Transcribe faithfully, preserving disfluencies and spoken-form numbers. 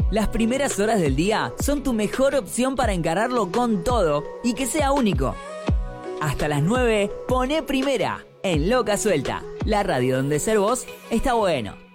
Las primeras horas del día son tu mejor opción para encararlo con todo y que sea único. Hasta las nueve, poné Primera en Loca Suelta, la radio donde ser vos está bueno.